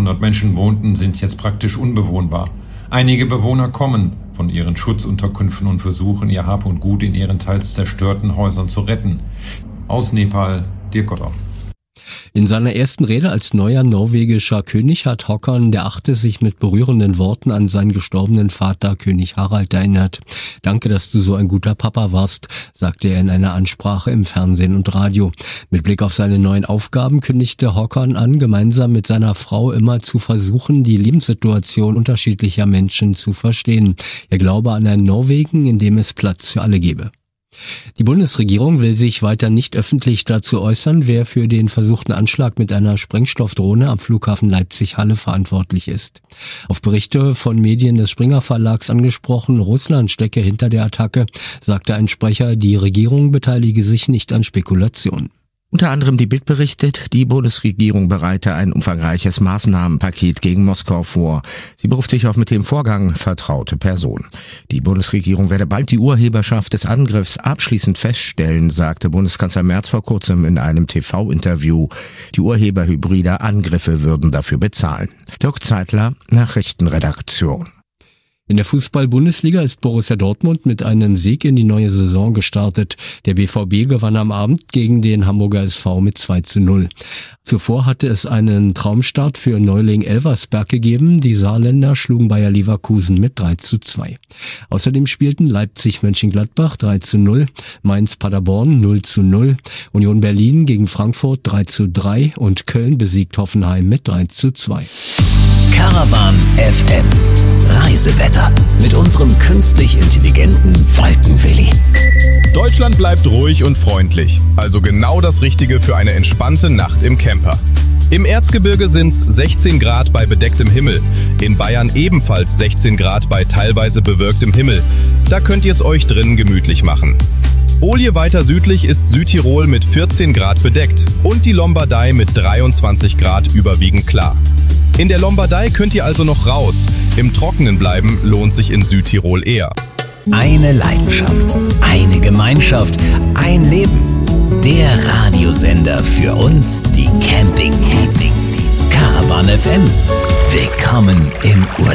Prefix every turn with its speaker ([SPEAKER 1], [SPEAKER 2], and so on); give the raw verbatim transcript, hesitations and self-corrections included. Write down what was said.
[SPEAKER 1] fünfhundert Menschen wohnten, sind jetzt praktisch unbewohnbar. Einige Bewohner kommen von ihren Schutzunterkünften und versuchen, ihr Hab und Gut in ihren teils zerstörten Häusern zu retten. Aus Nepal, Dirk Gotthoff.
[SPEAKER 2] In seiner ersten Rede als neuer norwegischer König hat Håkon der Achte sich mit berührenden Worten an seinen gestorbenen Vater König Harald erinnert. Danke, dass du so ein guter Papa warst, sagte er in einer Ansprache im Fernsehen und Radio. Mit Blick auf seine neuen Aufgaben kündigte Håkon an, gemeinsam mit seiner Frau immer zu versuchen, die Lebenssituation unterschiedlicher Menschen zu verstehen. Er glaube an ein Norwegen, in dem es Platz für alle gebe. Die Bundesregierung will sich weiter nicht öffentlich dazu äußern, wer für den versuchten Anschlag mit einer Sprengstoffdrohne am Flughafen Leipzig-Halle verantwortlich ist. Auf Berichte von Medien des Springer Verlags angesprochen, Russland stecke hinter der Attacke, sagte ein Sprecher, die Regierung beteilige sich nicht an Spekulationen.
[SPEAKER 3] Unter anderem die Bild berichtet, die Bundesregierung bereite ein umfangreiches Maßnahmenpaket gegen Moskau vor. Sie beruft sich auf mit dem Vorgang vertraute Personen. Die Bundesregierung werde bald die Urheberschaft des Angriffs abschließend feststellen, sagte Bundeskanzler Merz vor kurzem in einem T V-Interview. Die Urheber hybrider Angriffe würden dafür bezahlen. Dirk Zeitler, Nachrichtenredaktion.
[SPEAKER 2] In der Fußball-Bundesliga ist Borussia Dortmund mit einem Sieg in die neue Saison gestartet. Der B V B gewann am Abend gegen den Hamburger S V mit zwei zu null. Zuvor hatte es einen Traumstart für Neuling Elversberg gegeben. Die Saarländer schlugen Bayer Leverkusen mit drei zu zwei. Außerdem spielten Leipzig-Mönchengladbach drei zu null, Mainz-Paderborn null zu null, Union Berlin gegen Frankfurt drei zu drei und Köln besiegt Hoffenheim mit drei zu zwei.
[SPEAKER 4] Caravan F M Reisewetter mit unserem künstlich intelligenten Falkenwilli.
[SPEAKER 5] Deutschland bleibt ruhig und freundlich, also genau das Richtige für eine entspannte Nacht im Camper. Im Erzgebirge sind's sechzehn Grad bei bedecktem Himmel, in Bayern ebenfalls sechzehn Grad bei teilweise bewölktem Himmel. Da könnt ihr es euch drinnen gemütlich machen. Olie weiter südlich ist Südtirol mit vierzehn Grad bedeckt und die Lombardei mit dreiundzwanzig Grad überwiegend klar. In der Lombardei könnt ihr also noch raus. Im Trockenen bleiben lohnt sich in Südtirol eher.
[SPEAKER 4] Eine Leidenschaft, eine Gemeinschaft, ein Leben. Der Radiosender für uns, die Camping-Liebling. Caravan F M. Willkommen im Urlaub.